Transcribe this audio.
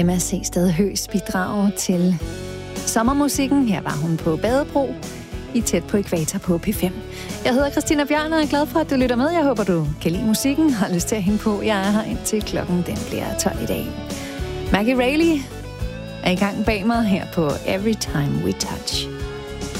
Emma C. Stadhøs bidrag til sommermusikken. Her var hun på Badebro i Tæt på Ækvator på P5. Jeg hedder Christina Bjørn og er glad for, at du lytter med. Jeg håber, du kan lide musikken og har lyst til at hænge på. Jeg er her indtil klokken den bliver 12 i dag. Maggie Reilly er i gang bag mig her på Every Time We Touch.